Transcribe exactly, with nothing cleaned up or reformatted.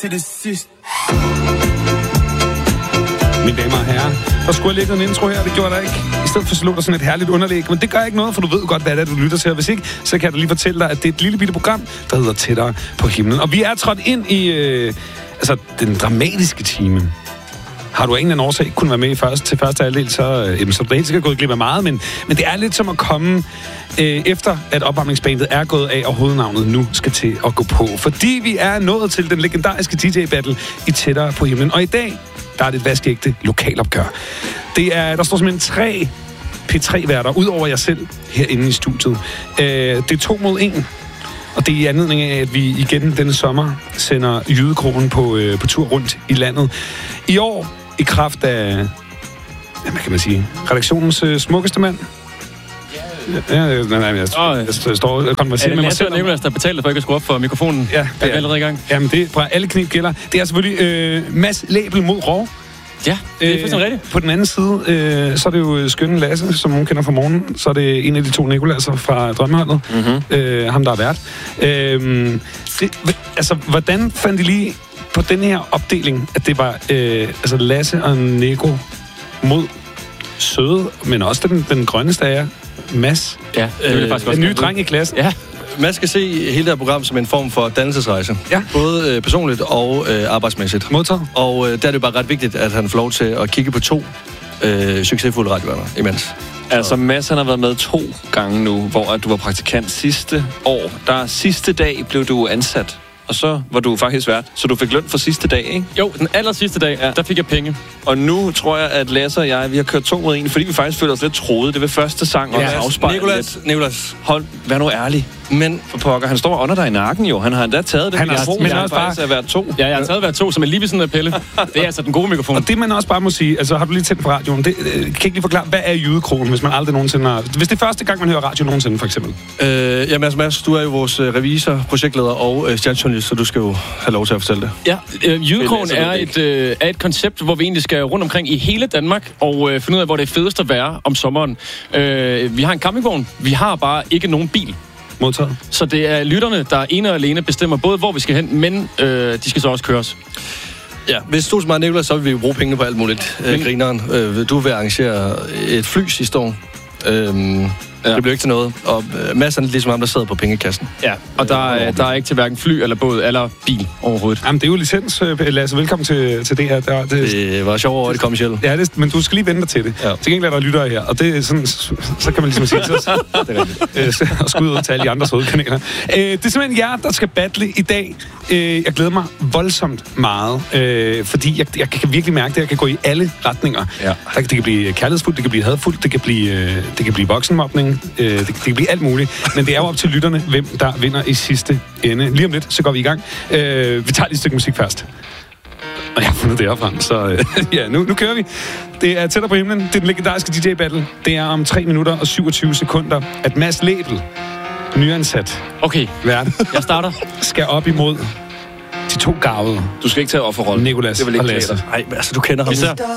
til det sidste. Mine damer og herrer, der skulle have ligget en intro her, det gjorde der ikke. I stedet for så lå der sådan et herligt underlæg, men det gør ikke noget, for du ved godt, hvad det er, du lytter til. Og hvis ikke, så kan jeg da lige fortælle dig, at det er et lille bitte program, der hedder Tættere på himlen. Og vi er trådt ind i øh, altså, den dramatiske time. Har du af en eller anden årsag ikke kunnet være med i første, til første halvdel, så, øh, så er du helt sikkert gået glip af meget, men, men det er lidt som at komme øh, efter, at opvarmningsbandet er gået af, og hovednavnet nu skal til at gå på. Fordi vi er nået til den legendariske D J-battle i Tættere på himlen. Og i dag, der er det et vaskeægte lokalopgør. Det er, der står simpelthen tre P tre-værter, ud over jer selv, herinde i studiet. Øh, det er to mod en. Og det er i anledning af, at vi igen denne sommer sender Jydekronen på, øh, på tur rundt i landet. I år, i kraft af, hvad kan man sige, redaktionens øh, smukkeste mand. Ja, nej, nej, jeg, jeg, jeg står og konverserer med mig selv. Er det Nicolas, der betalte for ikke at skrue op for mikrofonen? Ja, det er allerede i gang. Jamen, det er fra alle knib gælder. Det er selvfølgelig øh, Mads Læbel mod Rov. Ja, det er fuldstændig rigtigt. På den anden side, øh, så er det jo skønne Lasse, som nogen kender fra morgenen. Så er det en af de to Nicolasser fra Drømmeholdet. Mm-hmm. Øh, ham, der er vært. Øh, det, altså, hvordan fandt I lige på den her opdeling, at det var øh, altså Lasse og Nico mod søde, men også den, den grønneste af jer, Mads? Ja, det vil jeg faktisk også. En ny dreng i klassen. Ja. Man skal se hele det her program som en form for dannelsesrejse. Ja. Både øh, personligt og øh, arbejdsmæssigt. Modtaget. Og øh, der er det bare ret vigtigt, at han får lov til at kigge på to øh, succesfulde radioværter imens. Altså, Mads, han har været med to gange nu, hvor du var praktikant sidste år. Der sidste dag blev du ansat, og så var du faktisk vært. Så du fik løn for sidste dag, ikke? Jo, den aller sidste dag, ja. Der fik jeg penge. Og nu tror jeg, at Lasse og jeg, vi har kørt to mod en, fordi vi faktisk føler os lidt troede. Det var første sang, og ja, afspejle Nicolas, lidt. Nicolas. Hold, vær nu ærlig. Men for pokker, han står under dig i nakken jo. Han har endda taget det. Han har mikrofon, men han også faktisk bare... er været to. Ja, jeg har taget været to, som er lige ved sådan en Pelle. Det er altså den gode mikrofon. Og det man også bare må sige, altså har du lige tændt på radioen, det, øh, kan ikke lige forklare, hvad er Jydekronen, hvis man aldrig nogensinde har... Hvis det er første gang, man hører radio nogensinde, for eksempel? Øh, jamen altså, Mads, du er jo vores øh, revisor, projektleder og øh, stjernejournalist, så du skal jo have lov til at fortælle det. Ja, øh, Jydekronen er et, øh, er et koncept, hvor vi egentlig skal rundt omkring i hele Danmark og øh, finde ud af, hvor det er fedest at være om sommeren. Øh, vi har en campingvogn, vi har bare ikke nogen bil. Modtaget. Så det er lytterne, der ene og alene bestemmer både, hvor vi skal hen, men øh, de skal så også køres. Ja, hvis det stod så meget Nicolas, så vil vi jo bruge pengene på alt muligt. Øh, grineren. Øh, du vil arrangere et fly sidste år. Øhm, ja. Det bliver ikke til noget. Og øh, Mads er ligesom ham, der sidder på pengekassen. Ja, og der er, der er ikke til hverken fly eller båd eller bil overhovedet. Jamen, det er jo licens, Lasse. Velkommen til, til det her. Der, det, det var sjovt over, det kom selv. Ja, det, men du skal lige vente dig til det. Ja. Til gengæld er der lyttere her, og det er sådan, så, så kan man ligesom sige til os. Det er rigtigt. Og skud ud til alle de andre sødekanaler. Øh, det er simpelthen jer, der skal battle i dag. Øh, jeg glæder mig voldsomt meget, øh, fordi jeg, jeg kan virkelig mærke det. Jeg kan gå i alle retninger. Ja. Der, det kan blive kærlighedsfuldt, det kan blive hadfuldt, det kan blive, øh, det kan blive voksenmobning, øh, det, det kan blive alt muligt. Men det er jo op til lytterne, hvem der vinder i sidste ende. Lige om lidt, så går vi i gang. Øh, vi tager lige et stykke musik først. Og jeg har fundet det her frem, så øh, ja, nu, nu kører vi. Det er Tættere på himlen. Det er den legendariske D J-battle. Det er om tre minutter og syvogtyve sekunder, at Mads Læbel, nyansat okay, vært, jeg starter, skal op imod de to garvede. Du skal ikke tage offerrollen. Nicolas det vil ikke og Lasse. Nej, altså du kender ham.